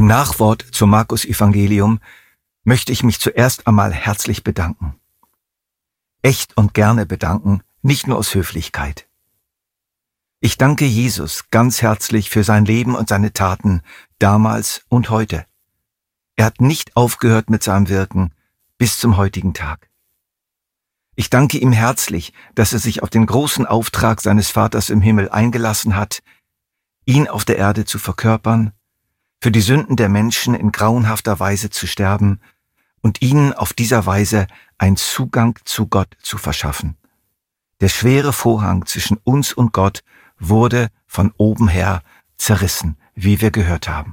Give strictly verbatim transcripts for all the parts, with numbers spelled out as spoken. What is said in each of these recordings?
Im Nachwort zum Markus-Evangelium möchte ich mich zuerst einmal herzlich bedanken. Echt und gerne bedanken, nicht nur aus Höflichkeit. Ich danke Jesus ganz herzlich für sein Leben und seine Taten damals und heute. Er hat nicht aufgehört mit seinem Wirken bis zum heutigen Tag. Ich danke ihm herzlich, dass er sich auf den großen Auftrag seines Vaters im Himmel eingelassen hat, ihn auf der Erde zu verkörpern, für die Sünden der Menschen in grauenhafter Weise zu sterben und ihnen auf dieser Weise einen Zugang zu Gott zu verschaffen. Der schwere Vorhang zwischen uns und Gott wurde von oben her zerrissen, wie wir gehört haben.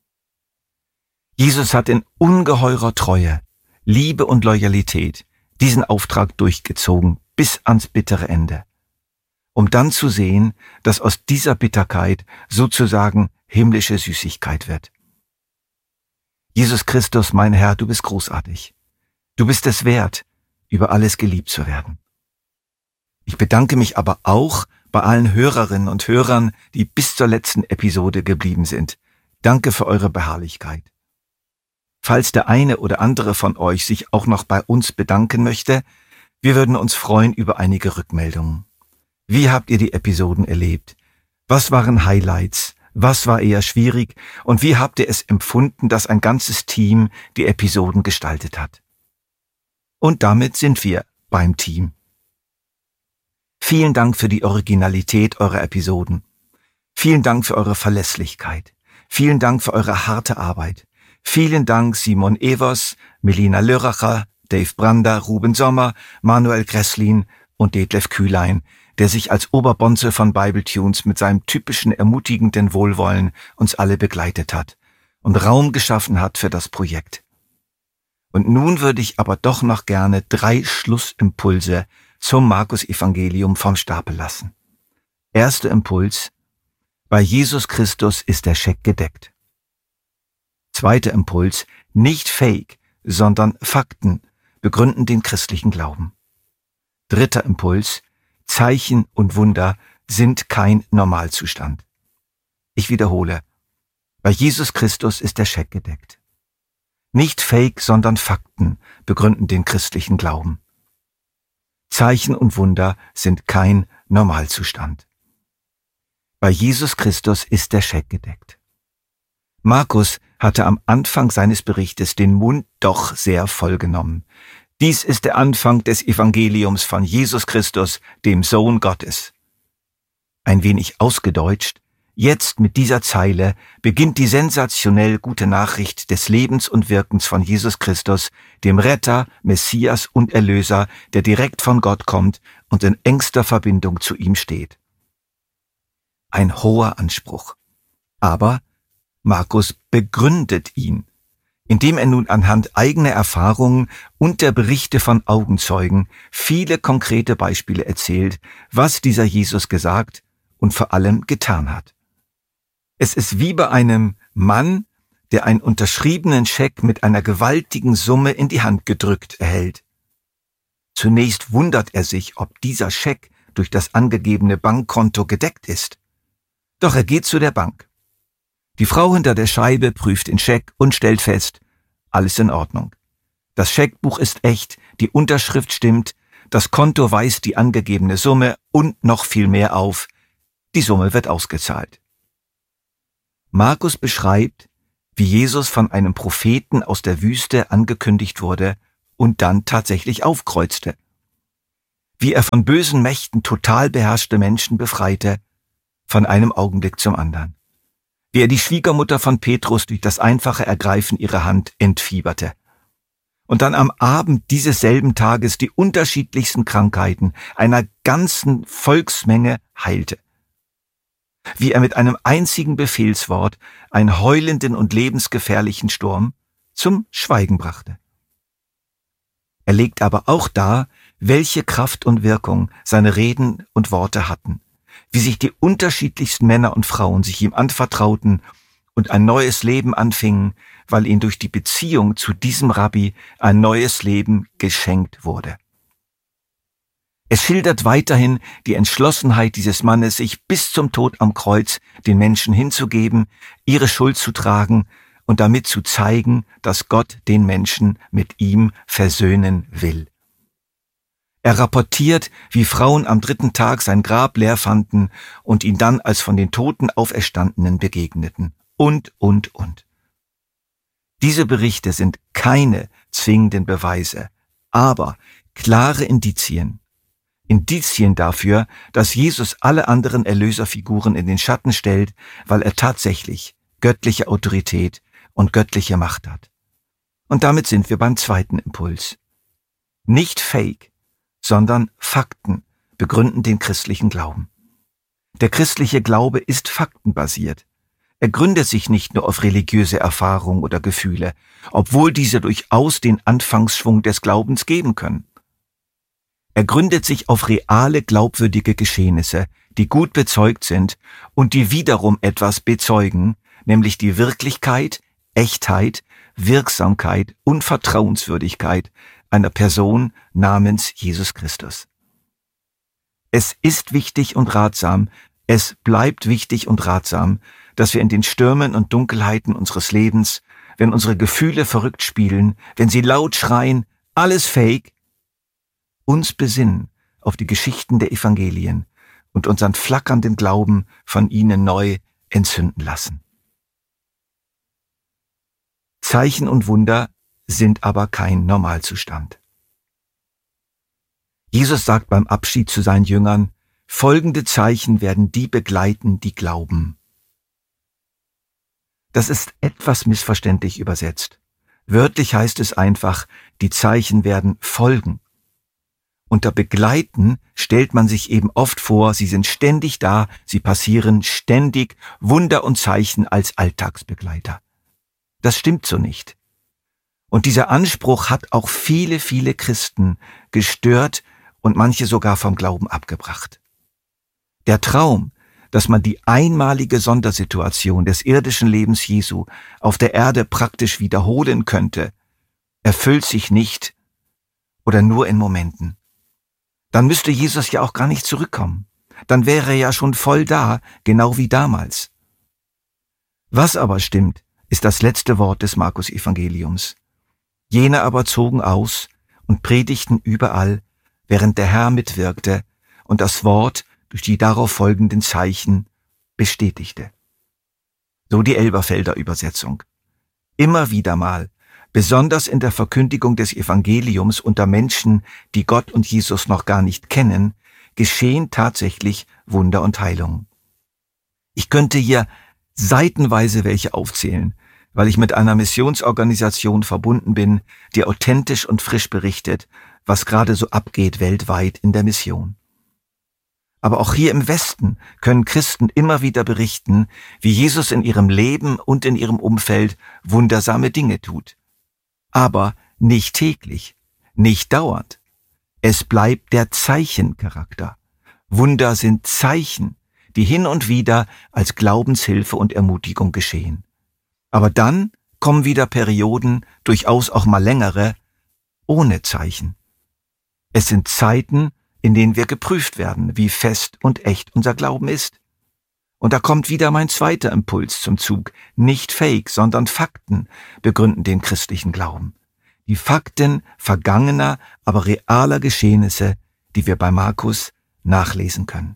Jesus hat in ungeheurer Treue, Liebe und Loyalität diesen Auftrag durchgezogen bis ans bittere Ende, um dann zu sehen, dass aus dieser Bitterkeit sozusagen himmlische Süßigkeit wird. Jesus Christus, mein Herr, du bist großartig. Du bist es wert, über alles geliebt zu werden. Ich bedanke mich aber auch bei allen Hörerinnen und Hörern, die bis zur letzten Episode geblieben sind. Danke für eure Beharrlichkeit. Falls der eine oder andere von euch sich auch noch bei uns bedanken möchte, wir würden uns freuen über einige Rückmeldungen. Wie habt ihr die Episoden erlebt? Was waren Highlights? Was war eher schwierig? Und wie habt ihr es empfunden, dass ein ganzes Team die Episoden gestaltet hat? Und damit sind wir beim Team. Vielen Dank für die Originalität eurer Episoden. Vielen Dank für eure Verlässlichkeit. Vielen Dank für eure harte Arbeit. Vielen Dank Simon Evers, Melina Lörracher, Dave Brander, Ruben Sommer, Manuel Gresslin und Detlef Kühlein, der sich als Oberbonze von Bibletunes mit seinem typischen ermutigenden Wohlwollen uns alle begleitet hat und Raum geschaffen hat für das Projekt. Und nun würde ich aber doch noch gerne drei Schlussimpulse zum Markus-Evangelium vom Stapel lassen. Erster Impuls: Bei Jesus Christus ist der Scheck gedeckt. Zweiter Impuls: Nicht Fake, sondern Fakten begründen den christlichen Glauben. Dritter Impuls: Zeichen und Wunder sind kein Normalzustand. Ich wiederhole: Bei Jesus Christus ist der Scheck gedeckt. Nicht Fake, sondern Fakten begründen den christlichen Glauben. Zeichen und Wunder sind kein Normalzustand. Bei Jesus Christus ist der Scheck gedeckt. Markus hatte am Anfang seines Berichtes den Mund doch sehr voll genommen. Dies ist der Anfang des Evangeliums von Jesus Christus, dem Sohn Gottes. Ein wenig ausgedeutscht, jetzt mit dieser Zeile beginnt die sensationell gute Nachricht des Lebens und Wirkens von Jesus Christus, dem Retter, Messias und Erlöser, der direkt von Gott kommt und in engster Verbindung zu ihm steht. Ein hoher Anspruch. Aber Markus begründet ihn, indem er nun anhand eigener Erfahrungen und der Berichte von Augenzeugen viele konkrete Beispiele erzählt, was dieser Jesus gesagt und vor allem getan hat. Es ist wie bei einem Mann, der einen unterschriebenen Scheck mit einer gewaltigen Summe in die Hand gedrückt erhält. Zunächst wundert er sich, ob dieser Scheck durch das angegebene Bankkonto gedeckt ist. Doch er geht zu der Bank. Die Frau hinter der Scheibe prüft den Scheck und stellt fest, alles in Ordnung. Das Scheckbuch ist echt, die Unterschrift stimmt, das Konto weist die angegebene Summe und noch viel mehr auf. Die Summe wird ausgezahlt. Markus beschreibt, wie Jesus von einem Propheten aus der Wüste angekündigt wurde und dann tatsächlich aufkreuzte. Wie er von bösen Mächten total beherrschte Menschen befreite, von einem Augenblick zum anderen. Wie er die Schwiegermutter von Petrus durch das einfache Ergreifen ihrer Hand entfieberte. Und dann am Abend dieses selben Tages die unterschiedlichsten Krankheiten einer ganzen Volksmenge heilte. Wie er mit einem einzigen Befehlswort einen heulenden und lebensgefährlichen Sturm zum Schweigen brachte. Er legt aber auch dar, welche Kraft und Wirkung seine Reden und Worte hatten, wie sich die unterschiedlichsten Männer und Frauen sich ihm anvertrauten und ein neues Leben anfingen, weil ihnen durch die Beziehung zu diesem Rabbi ein neues Leben geschenkt wurde. Es schildert weiterhin die Entschlossenheit dieses Mannes, sich bis zum Tod am Kreuz den Menschen hinzugeben, ihre Schuld zu tragen und damit zu zeigen, dass Gott den Menschen mit ihm versöhnen will. Er rapportiert, wie Frauen am dritten Tag sein Grab leer fanden und ihn dann als von den Toten Auferstandenen begegneten. Und, und, und. Diese Berichte sind keine zwingenden Beweise, aber klare Indizien. Indizien dafür, dass Jesus alle anderen Erlöserfiguren in den Schatten stellt, weil er tatsächlich göttliche Autorität und göttliche Macht hat. Und damit sind wir beim zweiten Impuls. Nicht Fake, sondern Fakten begründen den christlichen Glauben. Der christliche Glaube ist faktenbasiert. Er gründet sich nicht nur auf religiöse Erfahrung oder Gefühle, obwohl diese durchaus den Anfangsschwung des Glaubens geben können. Er gründet sich auf reale, glaubwürdige Geschehnisse, die gut bezeugt sind und die wiederum etwas bezeugen, nämlich die Wirklichkeit, Echtheit, Wirksamkeit und Vertrauenswürdigkeit einer Person namens Jesus Christus. Es ist wichtig und ratsam, es bleibt wichtig und ratsam, dass wir in den Stürmen und Dunkelheiten unseres Lebens, wenn unsere Gefühle verrückt spielen, wenn sie laut schreien, alles Fake, uns besinnen auf die Geschichten der Evangelien und unseren flackernden Glauben von ihnen neu entzünden lassen. Zeichen und Wunder sind aber kein Normalzustand. Jesus sagt beim Abschied zu seinen Jüngern, folgende Zeichen werden die begleiten, die glauben. Das ist etwas missverständlich übersetzt. Wörtlich heißt es einfach, die Zeichen werden folgen. Unter Begleiten stellt man sich eben oft vor, sie sind ständig da, sie passieren ständig, Wunder und Zeichen als Alltagsbegleiter. Das stimmt so nicht. Und dieser Anspruch hat auch viele, viele Christen gestört und manche sogar vom Glauben abgebracht. Der Traum, dass man die einmalige Sondersituation des irdischen Lebens Jesu auf der Erde praktisch wiederholen könnte, erfüllt sich nicht oder nur in Momenten. Dann müsste Jesus ja auch gar nicht zurückkommen. Dann wäre er ja schon voll da, genau wie damals. Was aber stimmt, ist das letzte Wort des Markus-Evangeliums. Jene aber zogen aus und predigten überall, während der Herr mitwirkte und das Wort durch die darauf folgenden Zeichen bestätigte. So die Elberfelder Übersetzung. Immer wieder mal, besonders in der Verkündigung des Evangeliums unter Menschen, die Gott und Jesus noch gar nicht kennen, geschehen tatsächlich Wunder und Heilungen. Ich könnte hier seitenweise welche aufzählen, weil ich mit einer Missionsorganisation verbunden bin, die authentisch und frisch berichtet, was gerade so abgeht weltweit in der Mission. Aber auch hier im Westen können Christen immer wieder berichten, wie Jesus in ihrem Leben und in ihrem Umfeld wundersame Dinge tut. Aber nicht täglich, nicht dauernd. Es bleibt der Zeichencharakter. Wunder sind Zeichen, die hin und wieder als Glaubenshilfe und Ermutigung geschehen. Aber dann kommen wieder Perioden, durchaus auch mal längere, ohne Zeichen. Es sind Zeiten, in denen wir geprüft werden, wie fest und echt unser Glauben ist. Und da kommt wieder mein zweiter Impuls zum Zug. Nicht Fake, sondern Fakten begründen den christlichen Glauben. Die Fakten vergangener, aber realer Geschehnisse, die wir bei Markus nachlesen können.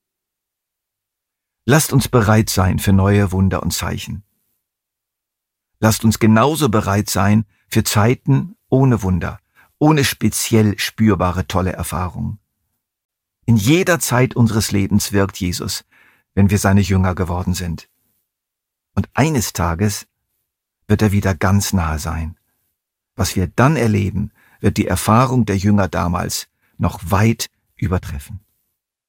Lasst uns bereit sein für neue Wunder und Zeichen. Lasst uns genauso bereit sein für Zeiten ohne Wunder, ohne speziell spürbare tolle Erfahrungen. In jeder Zeit unseres Lebens wirkt Jesus, wenn wir seine Jünger geworden sind. Und eines Tages wird er wieder ganz nahe sein. Was wir dann erleben, wird die Erfahrung der Jünger damals noch weit übertreffen.